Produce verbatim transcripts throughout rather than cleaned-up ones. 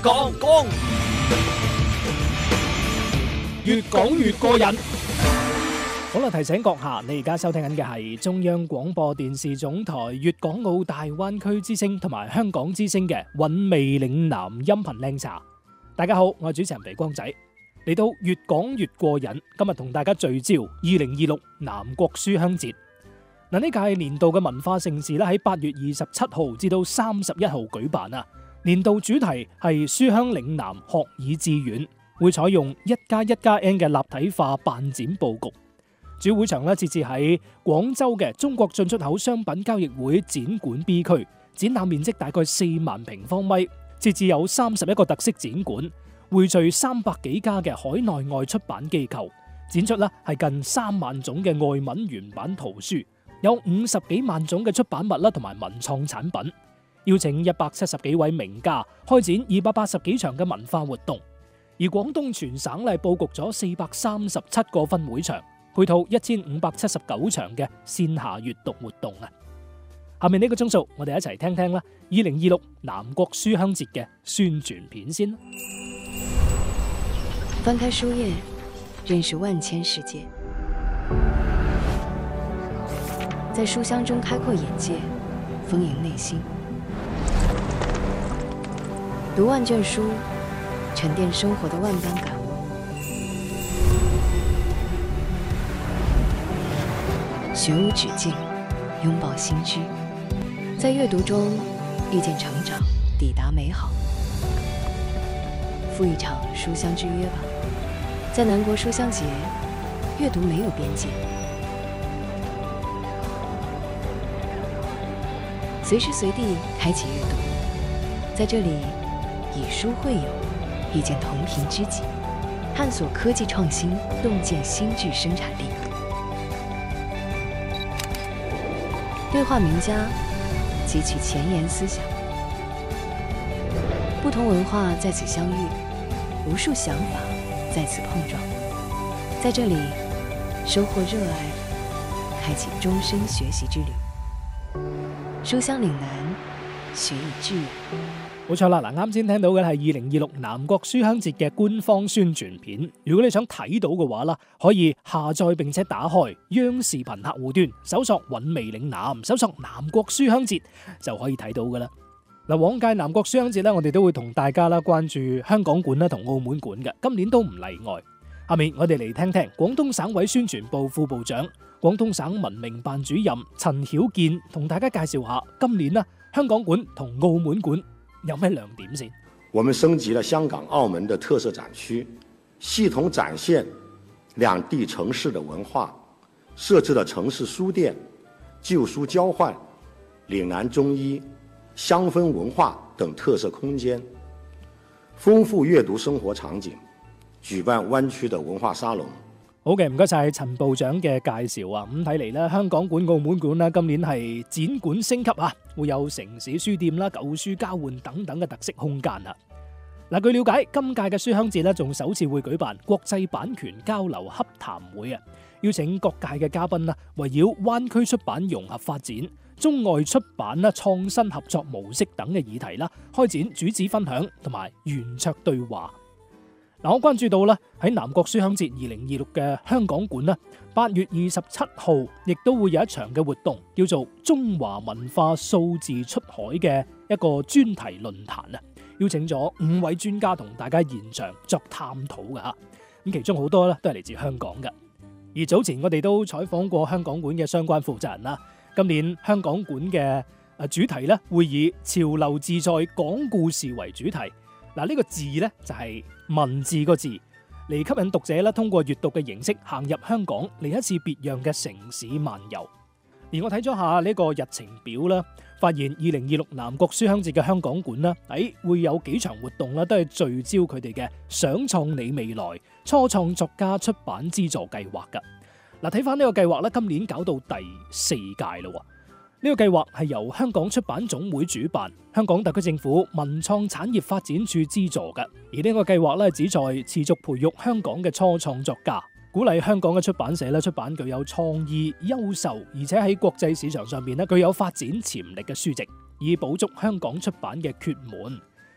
講講，越講越過癮。好啦，提醒閣下，你而家收聽緊嘅係中央廣播電視總台粵港澳大灣區之聲同埋香港之聲嘅韻味嶺南音頻靚茶。大家好，我係主持人肥光仔。嚟到越講越過癮，今日同大家聚焦二零二六南國書香節。嗱，呢屆年度嘅文化盛事咧喺八月二十七號至到三十一號舉辦啊。年度主題係書香嶺南學以致遠，會採用一加一加 N 嘅立體化辦展佈局。主會場咧設置喺廣州嘅中國進出口商品交易會展館 B 區，展覽面積大概四萬平方米，設置有三十一個特色展館，匯聚三百幾家嘅海內外出版機構，展出咧係近三萬種嘅外文原版圖書，有五十幾萬種嘅出版物啦同埋文創產品，邀請一百七十幾位名家開展二百八十幾場嘅文化活動。而廣東全省咧佈局咗四百三十七個分會場，配套一千五百七十九場嘅線下閱讀活動啊！下面呢個鐘數，我哋一齊聽聽啦，二零二六南國書香節嘅宣傳片先。 翻開書頁，認識萬千世界，在書香中開闊眼界，豐盈內心。讀萬卷書，沉澱生活的萬般感悟。學無止境，擁抱新知，在閱讀中遇見成長，抵達美好。赴一場書香之約吧，在南國書香節，閱讀沒有邊界，隨時隨地開啟閱讀，在這裡以書會友，遇見同頻知己，探索科技創新，洞見新劇生產力。對話名家，汲取前沿思想，不同文化在此相遇，無數想法在此碰撞，在這裡收穫熱愛，開啟終身學習之旅。書香嶺南，學以致遠。 冇錯啦，嗱，啱先聽到嘅係二零二六南國書香節嘅官方宣傳片。如果你想睇到嘅話啦，可以下載並且打開央視頻客戶端，搜索韻味嶺南，搜索南國書香節就可以睇到噶啦。嗱，往屆南國書香節咧，我哋都會同大家啦關注香港館啦同澳門館嘅，今年都唔例外。下面我哋嚟聽聽廣東省委宣傳部副部長、廣東省文明辦主任陳曉健同大家介紹下今年啦香港館同澳門館有咩亮點先？ 我們升級了香港、澳門的特色展區，系統展現兩地城市的文化，設置了城市書店、舊書交換、嶺南中醫、香氛文化等特色空間，豐富閱讀生活場景，舉辦灣區的文化沙龍。 好嘅，唔該晒陳部長嘅介紹啊！咁睇嚟咧，香港館、澳門館啦，今年係展館升級啊，會有城市書店啦、舊書交換等等嘅特色空間啊！嗱，據了解，今屆嘅書香節咧，仲首次會舉辦國際版權交流洽談會啊，邀請各界嘅嘉賓啦，圍繞灣區出版融合發展、中外出版啦、創新合作模式等嘅議題啦，開展主旨分享同埋圓桌對話。嗱，我關注到咧喺南國書香節二零二六嘅香港館咧，八月二十七號亦都會有一場嘅活動，叫做中華文化數字出海嘅一個專題論壇啊，邀請咗五位專家同大家現場作探討噶吓，咁其中好多咧都係嚟自香港嘅。而早前我哋都採訪過香港館嘅相關負責人啦，今年香港館嘅誒主題咧會以潮流自在講故事為主題。嗱，呢個字咧就係文字個字，嚟吸引讀者咧通過閱讀嘅形式行入香港，嚟一次別樣嘅城市漫遊。而我睇咗下呢個日程表啦，發現二零二六南國書香節嘅香港館啦，誒會有幾場活動啦，都係聚焦佢哋嘅想創你未來初創作家出版資助計劃噶。嗱，睇翻呢個計劃咧，今年搞到第四屆啦。呢個計劃係由香港出版總會主辦，香港特區政府文創產業發展處資助嘅。而呢個計劃咧，旨在持續培育香港嘅初創作家，鼓勵香港嘅出版社咧出版具有創意、優秀而且喺國際市場上邊咧具有發展潛力嘅書籍，以補足香港出版嘅缺門。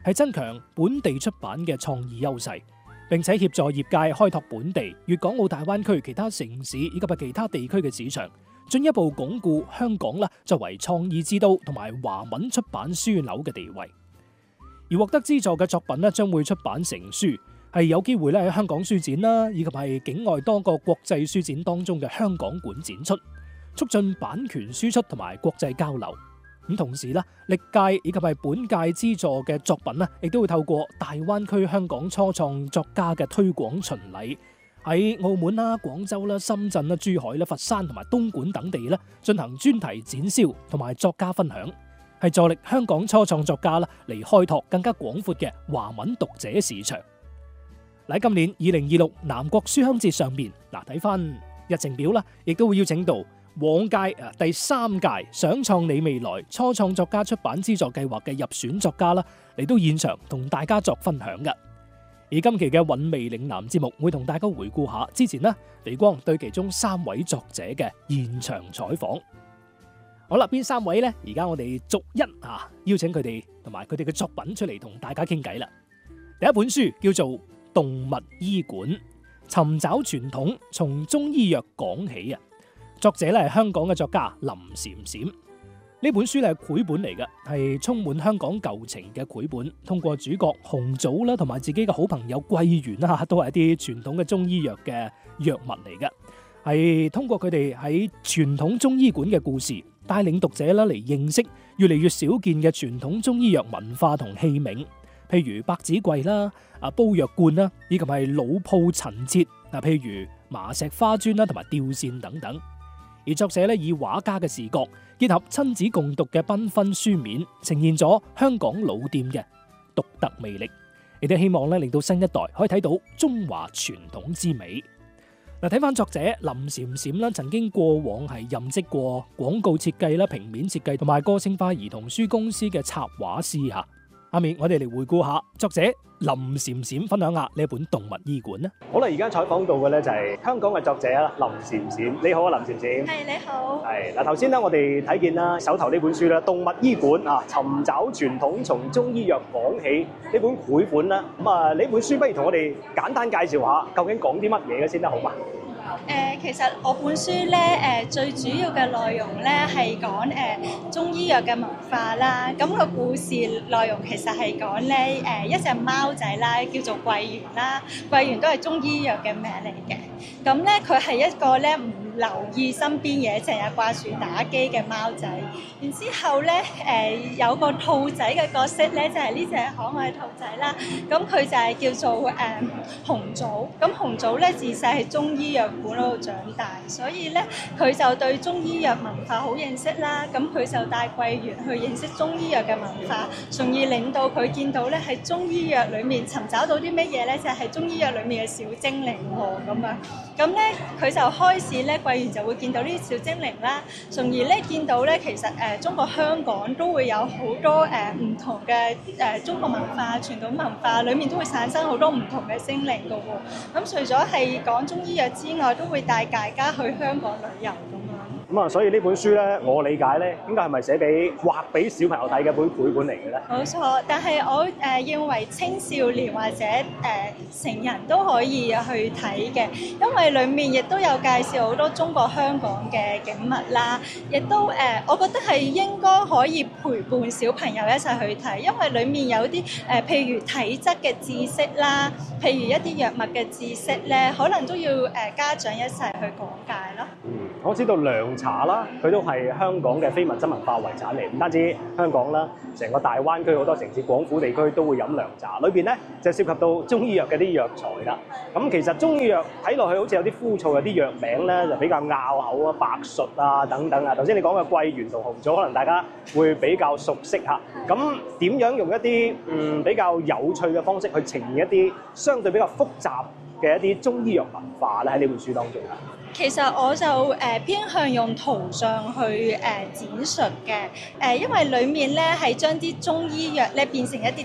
係增強本地出版嘅創意優勢，並且協助業界開拓本地、粵港澳大灣區其他城市以及係其他地區嘅市場，進一步鞏固香港啦作為創意之都同埋華文出版樞紐嘅地位。而獲得資助嘅作品咧，將會出版成書，係有機會咧喺香港書展啦，以及係境外多個國際書展當中嘅香港館展出，促進版權輸出同埋國際交流。咁同時咧，歷屆以及係本屆資助嘅作品咧，亦都會透過大灣區香港初創作家嘅推廣巡禮，喺澳門啦、廣州啦、深圳啦、珠海啦、佛山同埋東莞等地咧進行專題展銷同埋作家分享，係助力香港初創作家啦嚟開拓更加廣闊嘅華文讀者市場。喺今年二零二六南國書香節上面，嗱睇翻日程表啦，亦都會邀請到往屆啊第三屆想創你未來初創作家出版資助計劃嘅入選作家啦嚟到現場同大家作分享嘅。而今期嘅韻味嶺南節目會同大家回顧下之前呢肥光對其中三位作者嘅現場採訪。好啦，邊三位呢？而家我哋逐一啊邀請佢哋同埋佢哋嘅作品出嚟同大家傾偈啦。第一本書叫做《動物醫館》，尋找傳統，從中醫藥講起啊。作者咧係香港嘅作家林嬋嬋。呢本書咧係繪本嚟嘅，係充滿香港舊情嘅繪本。通過主角紅棗啦，同埋自己嘅好朋友桂圓啦，都係一啲傳統嘅中醫藥嘅藥物嚟嘅。係通過佢哋喺傳統中醫館嘅故事，帶領讀者啦嚟認識越嚟越少見嘅傳統中醫藥文化同器皿，譬如百子櫃啦、啊煲藥罐啦，以及係老鋪陳設嗱，譬如麻石花磚啦，同埋吊扇等等。而作者咧以畫家嘅視覺，結合親子共讀嘅繽紛書面，呈現咗香港老店嘅獨特魅力，亦都希望咧令到新一代可以睇到中華傳統之美。嗱，睇翻作者林嬋嬋啦，曾經過往係任職過廣告設計啦、平面設計同埋個性化兒童書公司嘅插畫師吓。下面我哋嚟回顧下作者林嬋嬋分享下呢一本動物醫館啦。 好啦，而家採訪到嘅咧就係香港嘅作者啦，林嬋嬋。你好啊，林嬋嬋。 係，你好。 係嗱，頭先咧我哋睇見啦，手頭呢本書咧《動物醫館》啊，尋找傳統從中醫藥講起呢本繪本啦。咁啊，呢本書不如同我哋簡單介紹下，究竟講啲乜嘢嘅先得好嘛？ 誒、呃，其實我本書咧，誒、呃、最主要嘅內容咧係講誒中醫藥嘅文化啦。咁、個故事內容其實係講咧誒一隻貓仔啦，叫做桂圓啦。桂圓都係中醫藥嘅名嚟嘅。咁咧佢係一個咧唔留意身邊嘢，成日掛住打機嘅貓仔。然之後咧誒、呃、有個兔仔嘅角色咧，就係呢隻可愛兔仔啦。咁佢就係叫做誒、呃、紅棗。咁紅棗咧自細係中醫藥館嗰度長大，所以咧佢就對中醫藥文化好認識啦。咁佢就帶桂圓去認識中醫藥嘅文化，從而令到佢見到咧喺中醫藥裏面尋找到啲乜嘢咧，就係、是、中醫藥裏面嘅小精靈喎咁樣。咁咧佢就開始咧，桂圓就會見到呢啲小精靈啦，從而咧見到咧其實誒、呃、中國香港都會有好多誒唔、呃、同嘅誒、呃、中國文化、傳統文化裏面都會產生好多唔同嘅精靈㗎喎。咁除咗係講中醫藥之外，都會帶大家去香港旅遊咁樣。 咁啊，所以呢本書咧，我理解咧，應該係咪寫俾畫俾小朋友睇嘅本繪本嚟嘅咧？ 冇錯，但係我誒、呃、認為青少年或者誒、呃、成人都可以去睇嘅，因為裡面亦都有介紹好多中國香港嘅景物啦，亦都誒、呃，我覺得係應該可以陪伴小朋友一齊去睇，因為裡面有啲誒、呃，譬如體質嘅知識啦，譬如一啲藥物嘅知識咧，可能都要誒、呃、家長一齊去講解咯。 嗯，我知道涼茶啦，佢都係香港嘅非物質文化遺產嚟，唔單止香港啦，成個大灣區好多城市、廣府地區都會飲涼茶。裏邊咧就涉及到中醫藥嘅啲藥材啦。咁其實中醫藥睇落去好似有啲枯燥，有啲藥名咧就比較拗口啊，白術啊等等啊。頭先你講嘅桂圓同紅棗，可能大家會比較熟悉嚇。咁點樣用一啲嗯比較有趣嘅方式去呈現一啲相對比較複雜嘅一啲中醫藥文化咧喺呢本書當中啊？ 其實我就誒、呃、偏向用圖像去誒、呃、展述嘅，誒、呃、因為裡面咧係將啲中醫藥咧變成一啲小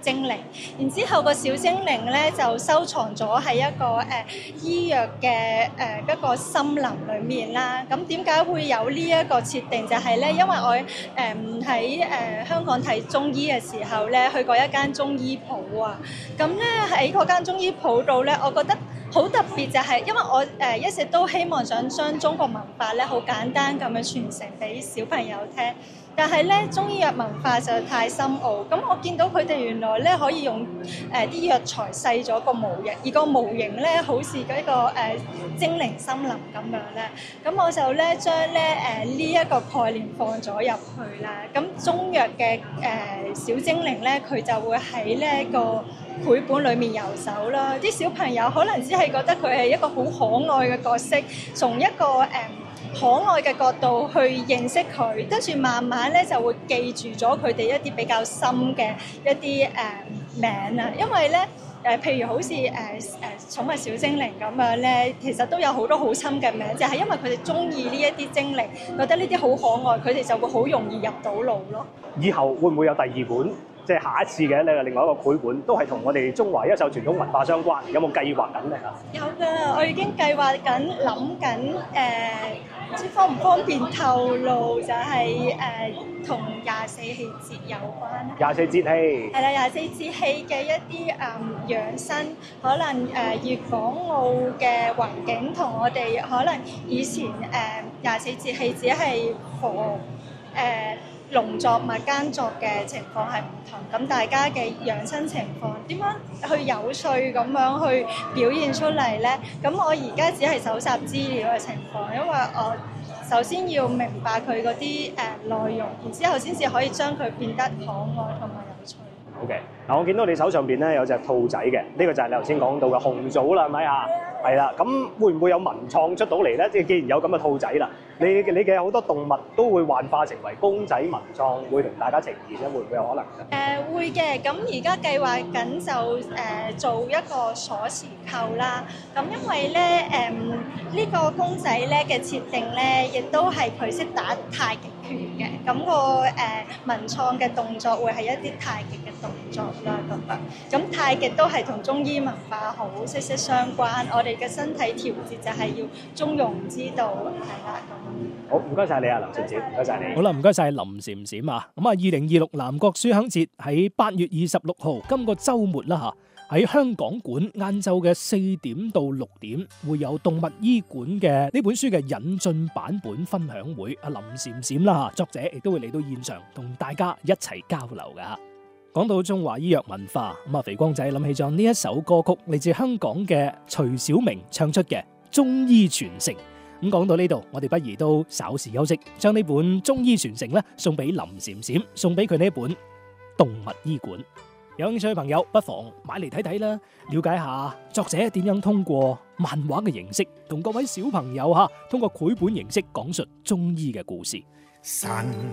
精靈，然之後個小精靈咧就收藏咗喺一個誒、呃、醫藥嘅誒一個森林裏面啦。咁點解會有呢一個設定？就係、是、咧，因為我誒喺誒香港睇中醫嘅時候咧，去過一間中醫鋪啊。咁咧喺嗰間中醫鋪度咧，我覺得好特別，就係因為我誒、呃、一直都希望想將中國文化咧好簡單咁樣傳承俾小朋友聽。但係咧，中醫藥文化就太深奧。咁我見到佢哋原來咧可以用誒啲藥材製咗個模型，而個模型咧好似嗰個誒、呃、精靈森林咁樣咧。咁我就咧將咧誒呢一、呃這個概念放咗入去啦。咁中藥嘅誒、呃、小精靈咧，佢就會喺呢個繪本裡面遊走啦。啲小朋友可能只係覺得佢係一個好可愛嘅角色，從一個誒、呃可愛嘅角度去認識佢，跟住慢慢咧就會記住咗佢哋一啲比較深嘅一啲誒、呃、名啊。因為咧誒、呃，譬如好似誒誒寵物小精靈咁樣咧，其實都有好多好深嘅名，就係、是、因為佢哋中意呢一啲精靈，覺得呢啲好可愛，佢哋就會好容易入到腦咯。 以後會唔會有第二本？即係下一次嘅咧，另外一個繪本都係同我哋中華優秀傳統文化相關，有冇計劃緊咧嚇？ 有㗎，我已經計劃緊、諗緊誒，唔、呃、知方唔方便透露，就係誒同廿四氣節有關啦。 廿四節氣係啦，廿四節氣嘅一啲誒、嗯、養生，可能誒粵、呃、港澳嘅環境同我哋可能以前誒廿四節氣只係火誒。呃農作物耕作嘅情況係唔同，咁大家嘅養生情況點樣去有趣咁樣去表現出嚟呢？咁我而家只係搜集資料嘅情況，因為我首先要明白佢嗰啲誒內容，然之後先至可以將佢變得可愛同埋有趣。 OK，嗱我見到你手上邊咧有隻兔仔嘅，呢、這個就係你頭先講到嘅紅棗啦，係咪啊？係啦，咁會唔會有文創出到嚟咧？即係既然有咁嘅兔仔啦，你你嘅好多動物都會幻化成為公仔文創，會同大家呈現咧，會唔會有可能咧？誒、 呃、會嘅，咁而家計劃緊就誒、呃、做一個鎖匙扣啦。咁因為咧誒呢、呃這個公仔咧嘅設定咧，亦都係佢識打太極拳嘅。咁、那個誒、呃、文創嘅動作會係一啲太極嘅動作啦，覺得。咁太極都係同中醫文化好息息相關。我哋嘅身體調節就係要中庸之道，係啦咁。 好，唔該晒你啊，林筱嬋，唔該晒你。 好啦，唔該晒林筱嬋啊。咁啊，二零二六南國書香節喺八月二十六號，今個週末啦嚇，喺香港館晏晝嘅四點到六點，會有動物醫館嘅呢本書嘅引進版本分享會。阿林筱嬋啦嚇，作者亦都會嚟到現場同大家一齊交流噶。講到中華醫藥文化，咁啊，肥光仔諗起咗呢一首歌曲，嚟自香港嘅徐小明唱出嘅《中醫傳承》。咁講到呢度，我哋不如都稍事休息，將呢本《中醫傳承》咧送俾林筱嬋，送俾佢呢本《動物醫館》。有興趣嘅朋友不妨買嚟睇睇啦，了解下作者點樣通過漫畫嘅形式，同各位小朋友吓通過繪本形式講述中醫嘅故事。